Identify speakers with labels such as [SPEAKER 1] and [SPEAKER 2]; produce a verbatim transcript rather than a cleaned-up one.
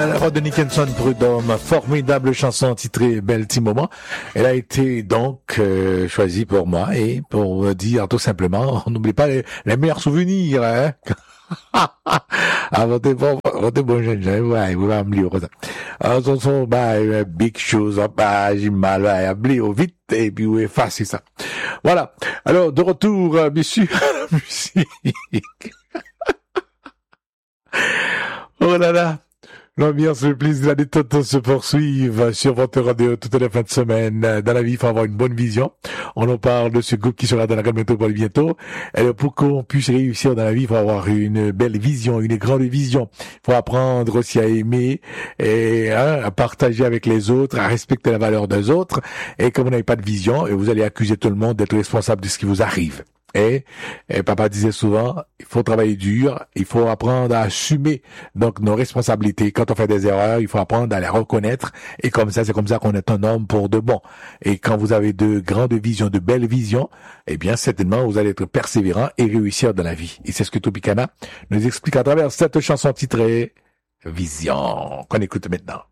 [SPEAKER 1] la voix de Nickenson Prud'homme, formidable chanson titrée Bel petit moment. Elle a été donc euh, choisie pour moi et pour dire tout simplement, n'oubliez pas les, les meilleurs souvenirs, hein. Ah, votez bon, votez bon jeune, ouais, vous allez me lire ça. Alors, ce sont, bah, big shoes, bah, j'ai mal, ouais, oubliez vite, et puis, ouais, facile ça. Voilà. Alors, de retour, euh, bien sûr, à la musique. Oh là là. L'ambiance, le plaisir, la détente se poursuivent sur votre radio toute la fin de semaine. Dans la vie, il faut avoir une bonne vision. On en parle de ce groupe qui sera dans la grande métropole bientôt. Et pour qu'on puisse réussir dans la vie, il faut avoir une belle vision, une grande vision. Il faut apprendre aussi à aimer et hein, à partager avec les autres, à respecter la valeur des autres. Et comme vous n'avez pas de vision, vous allez accuser tout le monde d'être responsable de ce qui vous arrive. Et, et papa disait souvent, il faut travailler dur, il faut apprendre à assumer donc nos responsabilités. Quand on fait des erreurs, il faut apprendre à les reconnaître. Et comme ça, c'est comme ça qu'on est un homme pour de bon. Et quand vous avez de grandes visions, de belles visions, eh bien certainement vous allez être persévérant et réussir dans la vie. Et c'est ce que Topicana nous explique à travers cette chanson titrée Vision qu'on écoute maintenant.